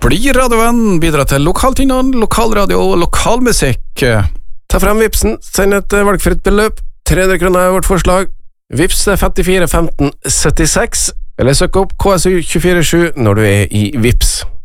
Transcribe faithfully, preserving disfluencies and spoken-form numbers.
Bli radiovenn, bidra til lokaltinnene, lokalradio og lokalmusikk. Ta frem Vipsen, send et valgfritt beløp. tre hundre kroner er vårt forslag. Vips er femtifire femten syttiseks, eller søk opp K S U to fire sju når du er i Vips.